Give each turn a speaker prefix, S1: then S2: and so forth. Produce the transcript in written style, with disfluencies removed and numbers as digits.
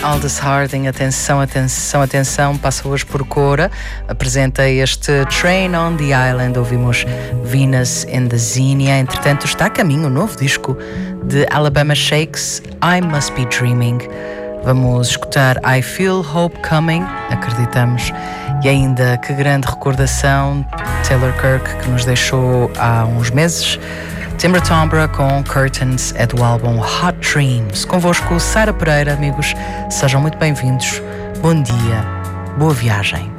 S1: Aldous Harding, atenção, atenção, atenção, passa hoje por Cora, apresenta este Train on the Island, ouvimos Venus in the Xenia, entretanto está a caminho o novo disco de Alabama Shakes, I Must Be Dreaming. Vamos escutar I Feel Hope Coming, acreditamos, e ainda que grande recordação, Taylor Kirk, que nos deixou há uns meses, Timber Tombra com Curtains é do álbum Hot Dreams. Convosco, Sara Pereira, amigos, sejam muito bem-vindos. Bom dia, boa viagem.